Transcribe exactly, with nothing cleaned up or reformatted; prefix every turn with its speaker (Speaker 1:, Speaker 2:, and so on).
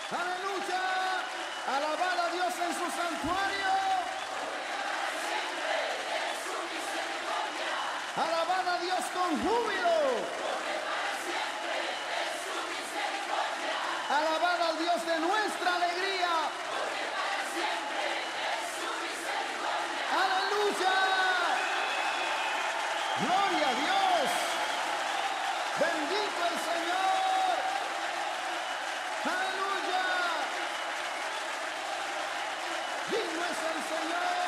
Speaker 1: Aleluya. Alabad a Dios en su santuario. Alabad a Dios con júbilo. Alabad al Dios de nuestra alegría. Aleluya. Gloria a Dios. Bendito el Señor. Aleluya. Digno es el Señor.